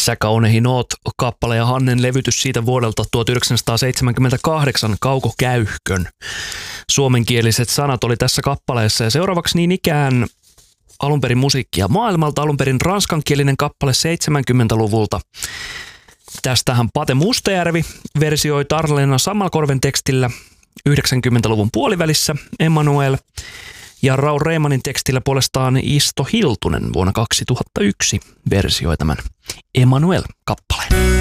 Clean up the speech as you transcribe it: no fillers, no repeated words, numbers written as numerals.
Sä kauneihin oot -kappale ja Hannen levytys siitä vuodelta 1978, Kaukokäyhkön. Suomenkieliset sanat oli tässä kappaleessa ja seuraavaksi niin ikään alunperin musiikkia maailmalta, alunperin ranskankielinen kappale 70-luvulta. Tästähän Pate Mustajärvi versioi Darlena Sammalkorven tekstillä 90-luvun puolivälissä Emmanuel, ja Raul Reimanin tekstillä puolestaan Isto Hiltunen vuonna 2001 versioi tämän Emmanuel-kappaleen.